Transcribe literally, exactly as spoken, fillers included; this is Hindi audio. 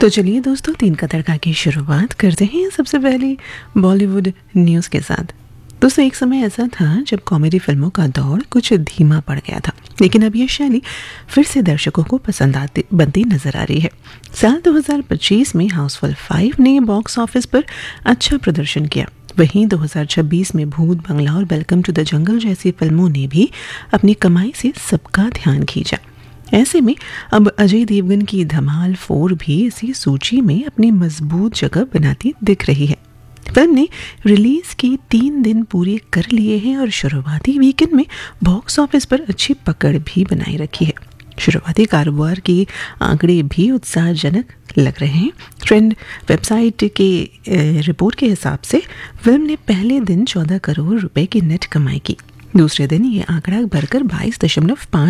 तो चलिए दोस्तों, तीन का तड़का की शुरुआत करते हैं सबसे पहले बॉलीवुड न्यूज़ के साथ। दोस्तों, एक समय ऐसा था जब कॉमेडी फिल्मों का दौर कुछ धीमा पड़ गया था, लेकिन अब ये शैली फिर से दर्शकों को पसंद आती बनती नजर आ रही है। साल दो हज़ार पच्चीस में हाउसफुल फाइव ने बॉक्स ऑफिस पर अच्छा प्रदर्शन किया। वहीं दो हज़ार छब्बीस में भूत बंगला और वेलकम टू द जंगल जैसी फिल्मों ने भी अपनी कमाई से सबका ध्यान खींचा। ऐसे में अब अजय देवगन की धमाल फोर भी इसी सूची में अपनी मजबूत जगह बनाती दिख रही है। फिल्म ने रिलीज की तीन दिन पूरे कर लिए हैं और शुरुआती वीकेंड में बॉक्स ऑफिस पर अच्छी पकड़ भी बनाए रखी है। शुरुआती कारोबार के आंकड़े भी उत्साहजनक लग रहे हैं। ट्रेंड वेबसाइट के रिपोर्ट के हिसाब से फिल्म ने पहले दिन चौदह करोड़ रुपए की नेट कमाई की। दूसरे दिन ये आंकड़ा बढ़कर बाईस दशमलव पाँच